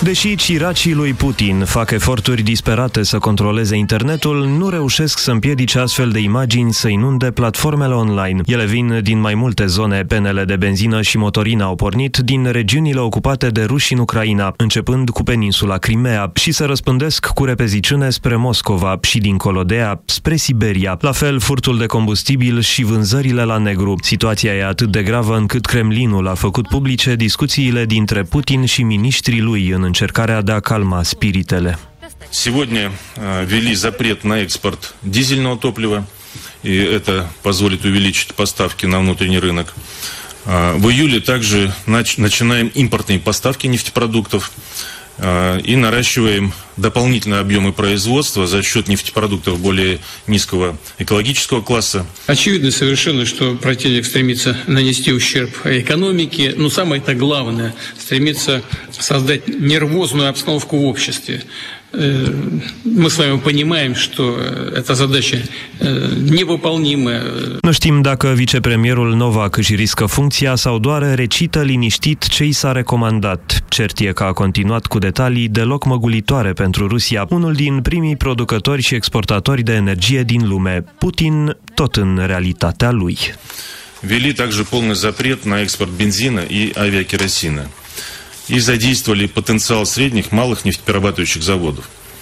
Deși ciracii lui Putin fac eforturi disperate să controleze internetul, nu reușesc să împiedice astfel de imagini să inunde platformele online. Ele vin din mai multe zone. Penele de benzină și motorină au pornit din regiunile ocupate de ruși în Ucraina, începând cu peninsula Crimea, și se răspândesc cu repeziciune spre Moscova și dincolo de ea, spre Siberia. La fel, furtul de combustibil și vânzările la negru. Situația e atât de gravă încât Kremlinul a făcut publice discuțiile dintre Putin și miniștrii lui în încercarea de a calma spiritele. Сегодня ввели запрет на экспорт дизельного топлива, и это позволит увеличить поставки на внутренний рынок. В июле также начинаем импортные поставки нефтепродуктов и наращиваем дополнительные объемы производства за счет нефтепродуктов более низкого экологического класса. Очевидно совершенно, что противник стремится нанести ущерб экономике, но самое-то главное, стремится создать нервозную обстановку в обществе. Мы с вами понимаем, что эта задача невыполнимая. Nu știm dacă vicepremierul Novak își riscă funcția sau doar recită liniștit ce i s-a recomandat. Cert e că a continuat cu detalii deloc măgulitoare pentru Rusia, unul din primii producători și exportatori de energie din lume. Putin tot în realitatea lui. Ввели также полный запрет на экспорт бензина и авиакеросина. И задействовали потенциал средних, малых нефтеперерабатывающих заводов.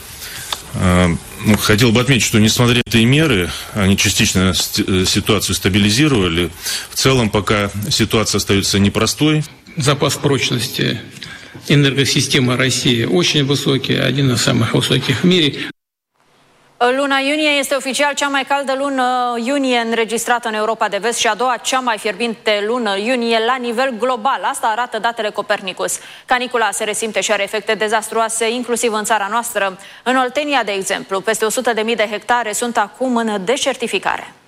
Хотел бы отметить, что несмотря на эти меры, они частично ситуацию стабилизировали. В целом, пока ситуация остается непростой. Запас прочности энергосистемы России очень высокий, один из самых высоких в мире. Luna iunie este oficial cea mai caldă lună iunie înregistrată în Europa de Vest și a doua cea mai fierbinte lună iunie la nivel global. Asta arată datele Copernicus. Canicula se resimte și are efecte dezastruoase inclusiv în țara noastră. În Oltenia, de exemplu, peste 100.000 de hectare sunt acum în deșertificare.